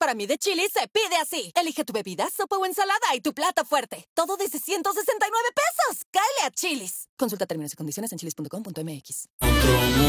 Para mí de Chili's se pide así. Elige tu bebida, sopa o ensalada y tu plato fuerte. Todo desde 169 pesos. ¡Cáele a Chili's! Consulta términos y condiciones en chili's.com.mx.